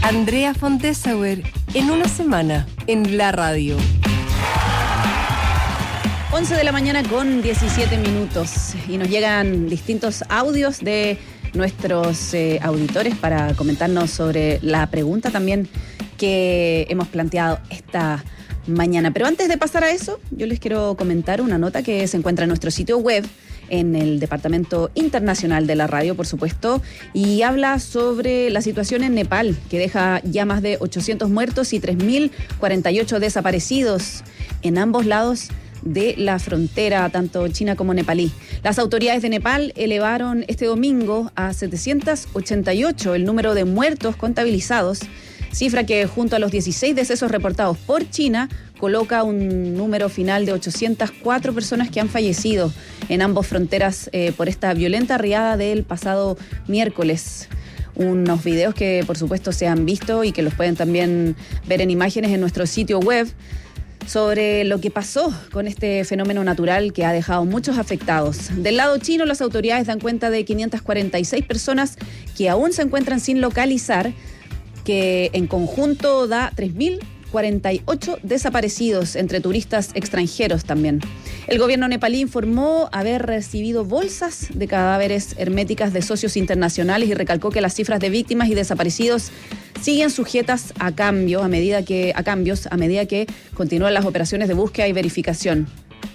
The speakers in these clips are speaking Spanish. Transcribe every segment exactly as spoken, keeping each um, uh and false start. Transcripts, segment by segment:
Andrea von Dessauer, en una semana, en la radio. once de la mañana con diecisiete minutos y nos llegan distintos audios de nuestros eh, auditores para comentarnos sobre la pregunta también que hemos planteado esta mañana. Pero antes de pasar a eso, yo les quiero comentar una nota que se encuentra en nuestro sitio web, en el Departamento Internacional de la Radio, por supuesto, y habla sobre la situación en Nepal, que deja ya más de ochocientos muertos y tres mil cuarenta y ocho desaparecidos en ambos lados de la frontera, tanto china como nepalí. Las autoridades de Nepal elevaron este domingo a setecientos ochenta y ocho el número de muertos contabilizados, cifra que junto a los dieciséis decesos reportados por China coloca un número final de ochocientas cuatro personas que han fallecido en ambas fronteras eh, por esta violenta riada del pasado miércoles. Unos videos que por supuesto se han visto y que los pueden también ver en imágenes en nuestro sitio web sobre lo que pasó con este fenómeno natural que ha dejado muchos afectados. Del lado chino, las autoridades dan cuenta de quinientas cuarenta y seis personas que aún se encuentran sin localizar, que en conjunto da tres mil cuarenta y ocho desaparecidos entre turistas extranjeros también. El gobierno nepalí informó haber recibido bolsas de cadáveres herméticas de socios internacionales y recalcó que las cifras de víctimas y desaparecidos siguen sujetas a cambio a medida que a cambios a medida que continúan las operaciones de búsqueda y verificación.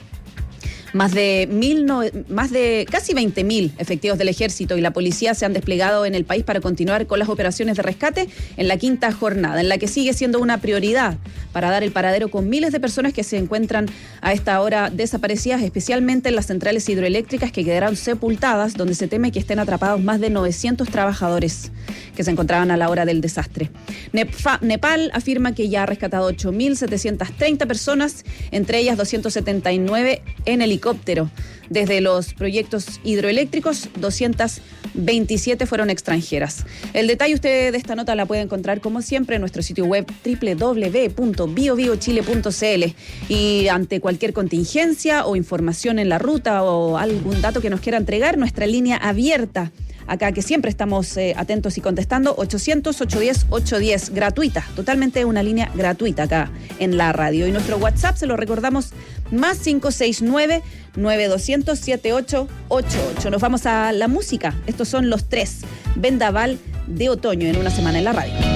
Más de mil no, más de casi veinte mil efectivos del ejército y la policía se han desplegado en el país para continuar con las operaciones de rescate en la quinta jornada, en la que sigue siendo una prioridad para dar el paradero con miles de personas que se encuentran a esta hora desaparecidas, especialmente en las centrales hidroeléctricas que quedaron sepultadas, donde se teme que estén atrapados más de novecientos trabajadores que se encontraban a la hora del desastre. Nepa, Nepal afirma que ya ha rescatado ocho mil setecientas treinta personas, entre ellas doscientos setenta y nueve en helicóptero. Desde los proyectos hidroeléctricos, doscientas veintisiete fueron extranjeras. El detalle usted de esta nota la puede encontrar como siempre en nuestro sitio web doble u doble u doble u punto bio bio chile punto c l. Y ante cualquier contingencia o información en la ruta o algún dato que nos quiera entregar, nuestra línea abierta acá, que siempre estamos eh, atentos y contestando, ochocientos, ochocientos diez, ochocientos diez, gratuita, totalmente una línea gratuita acá en la radio. Y nuestro WhatsApp, se lo recordamos, más cinco seis nueve, nueve dos cero cero, siete ocho ocho ocho. Nos vamos a la música. Estos son Los Tres, Vendaval de Otoño, en una semana en la radio.